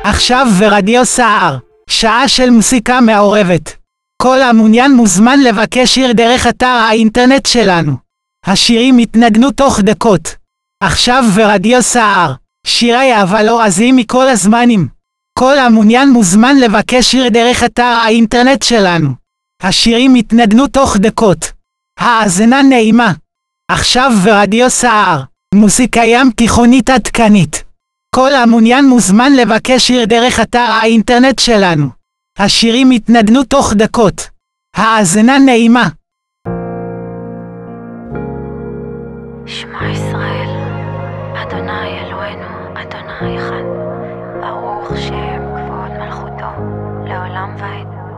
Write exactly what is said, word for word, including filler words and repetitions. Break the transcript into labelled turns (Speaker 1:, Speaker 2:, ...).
Speaker 1: עכשיו ברדיו סער, שעה של מוסיקה מעורבת. כל המעוניין מוזמן לבקש שיר דרך אתר האינטרנט שלנו. השירים יתנגנו תוך דקות. עכשיו ברדיו סער, שירי אהבה לועזיים מכל הזמנים. כל המעוניין מוזמן לבקש שיר דרך אתר האינטרנט שלנו. השירים יתנגנו תוך דקות. האזנה נעימה. עכשיו ברדיו סער, מוסיקה ים תיכונית עדכנית. כל המעוניין מוזמן לבקש שיר דרך אתר האינטרנט שלנו. השירים יתנגנו תוך דקות. האזנה נעימה.
Speaker 2: שמע ישראל, אדוני אלוהינו, אדוני אחד.